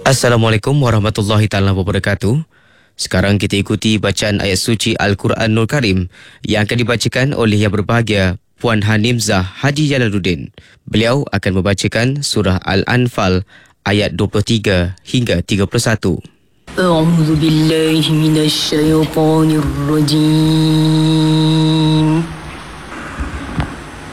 Assalamualaikum warahmatullahi taala wabarakatuh. Sekarang kita ikuti bacaan ayat suci Al-Quranul Karim yang akan dibacakan oleh yang berbahagia Puan Hanimzah Haji Jalaluddin. Beliau akan membacakan surah Al-Anfal ayat 23 hingga 31. أعوذ بالله من الشيطان الرجيم